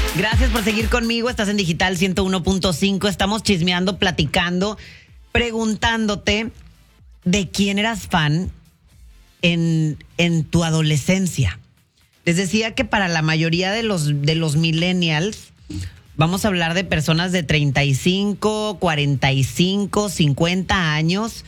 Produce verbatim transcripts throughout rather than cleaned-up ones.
Gracias por seguir conmigo. Estás en Digital ciento uno punto cinco. Estamos chismeando, platicando, preguntándote de quién eras fan en, en tu adolescencia. Les decía que para la mayoría de los, de los millennials, vamos a hablar de personas de treinta y cinco, cuarenta y cinco, cincuenta años.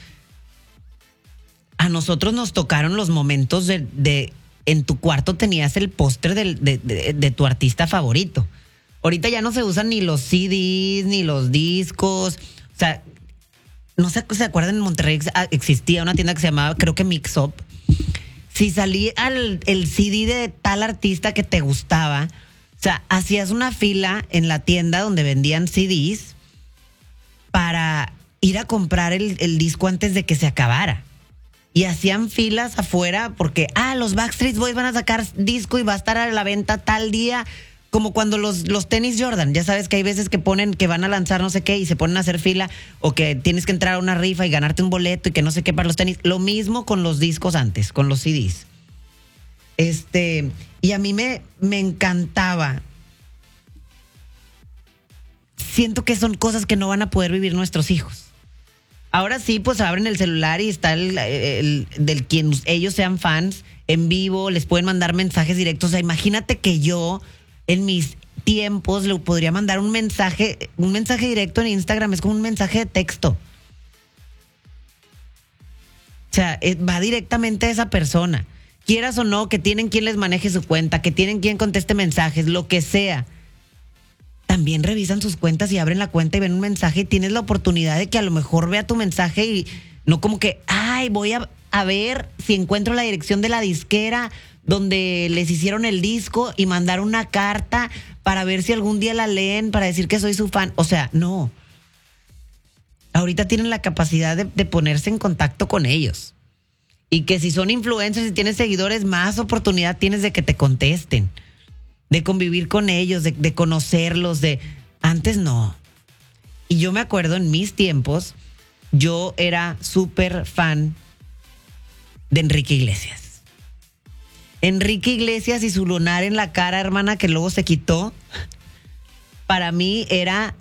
A nosotros nos tocaron los momentos de, de en tu cuarto tenías el póster de, de, de, de tu artista favorito. Ahorita ya no se usan ni los C Ds, ni los discos. O sea, no sé si se acuerdan, en Monterrey existía una tienda que se llamaba, creo que Mix Up. Si salía el, el C D de tal artista que te gustaba, o sea, hacías una fila en la tienda donde vendían C Ds para ir a comprar el, el disco antes de que se acabara. Y hacían filas afuera porque, ah, los Backstreet Boys van a sacar disco y va a estar a la venta tal día. Como cuando los, los tenis Jordan, ya sabes que hay veces que ponen que van a lanzar no sé qué y se ponen a hacer fila, o que tienes que entrar a una rifa y ganarte un boleto y que no sé qué para los tenis. Lo mismo con los discos antes, con los C Ds. Este, y a mí me, me encantaba. Siento que son cosas que no van a poder vivir nuestros hijos. Ahora sí, pues abren el celular y está el, el, el del quien ellos sean fans en vivo, les pueden mandar mensajes directos. O sea, imagínate que yo en mis tiempos le podría mandar un mensaje, un mensaje directo en Instagram, es como un mensaje de texto. O sea, va directamente a esa persona. Quieras o no, que tienen quien les maneje su cuenta, que tienen quien conteste mensajes, lo que sea. También revisan sus cuentas y abren la cuenta y ven un mensaje y tienes la oportunidad de que a lo mejor vea tu mensaje y no como que, ay, voy a, a ver si encuentro la dirección de la disquera donde les hicieron el disco y mandar una carta para ver si algún día la leen para decir que soy su fan. O sea, no. Ahorita tienen la capacidad de, de ponerse en contacto con ellos. Y que si son influencers y tienes seguidores, más oportunidad tienes de que te contesten. De convivir con ellos, de, de conocerlos, de... Antes no. Y yo me acuerdo en mis tiempos, yo era súper fan de Enrique Iglesias. Enrique Iglesias y su lunar en la cara, hermana, que luego se quitó, para mí era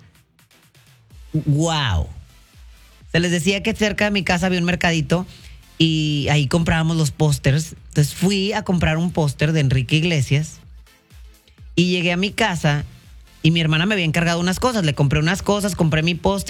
wow. Se les decía que cerca de mi casa había un mercadito y ahí comprábamos los pósters. Entonces fui a comprar un póster de Enrique Iglesias. Y llegué a mi casa y mi hermana me había encargado unas cosas. Le compré unas cosas, compré mi póster.